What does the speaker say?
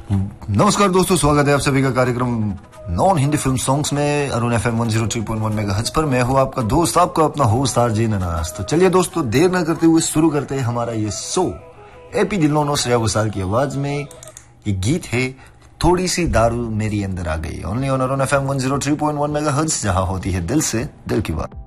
नमस्कार दोस्तों, स्वागत है आप सभी का कार्यक्रम नॉन हिंदी फिल्म सॉन्ग्स में अरुण FM 103.1 मेगाहर्ट्ज पर। मैं हूं आपका दोस्त, आपका अपना होस्ट आरजे ननास। तो चलिए दोस्तों, देर न करते हुए शुरू करते हैं हमारा ये शो। एपी ढिल्लों और श्रेया घोषाल की आवाज में ये गीत है थोड़ी सी दारू मेरी अंदर आ गई, only on Arun FM 103.1 megahertz, जहां होती है दिल से दिल की बात।